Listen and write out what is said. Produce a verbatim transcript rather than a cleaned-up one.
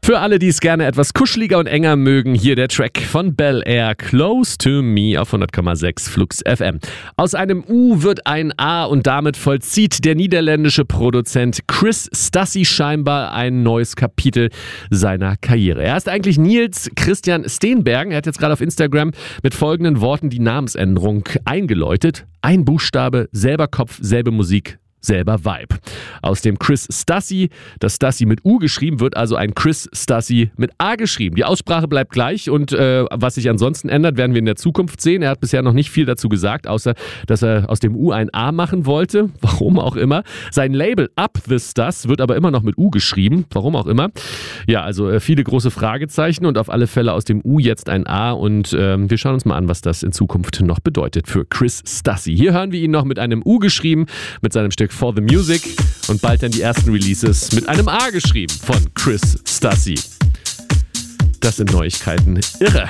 Für alle, die es gerne etwas kuscheliger und enger mögen, hier der Track von Bel Air, Close to Me auf hundert Komma sechs Flux F M. Aus einem U wird ein A und damit vollzieht der niederländische Produzent Chris Stassi scheinbar ein neues Kapitel seiner Karriere. Er ist eigentlich Niels Christian Steenbergen. Er hat jetzt gerade auf Instagram mit folgenden Worten die Namensänderung eingeläutet. Ein Buchstabe, selber Kopf, selbe Musik, selber Vibe. Aus dem Chris Stassi, das Stassi mit U geschrieben, wird also ein Chris Stassi mit A geschrieben. Die Aussprache bleibt gleich und äh, was sich ansonsten ändert, werden wir in der Zukunft sehen. Er hat bisher noch nicht viel dazu gesagt, außer dass er aus dem U ein A machen wollte. Warum auch immer. Sein Label Up The Stas wird aber immer noch mit U geschrieben. Warum auch immer. Ja, also äh, viele große Fragezeichen und auf alle Fälle aus dem U jetzt ein A und äh, wir schauen uns mal an, was das in Zukunft noch bedeutet für Chris Stassi. Hier hören wir ihn noch mit einem U geschrieben, mit seinem Stück For The Music und bald dann die ersten Releases mit einem A geschrieben von Chris Stassi. Das sind Neuigkeiten. Irre.